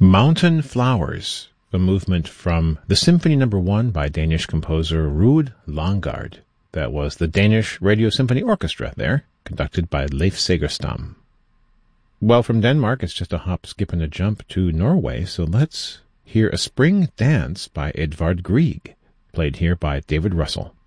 Mountain Flowers, a movement from the Symphony No. 1 by Danish composer Ruud Langgaard. That was the Danish Radio Symphony Orchestra there, conducted by Leif Segerstam. Well, from Denmark, it's just a hop, skip, and a jump to Norway, so let's hear a spring dance by Edvard Grieg, played here by David Russell.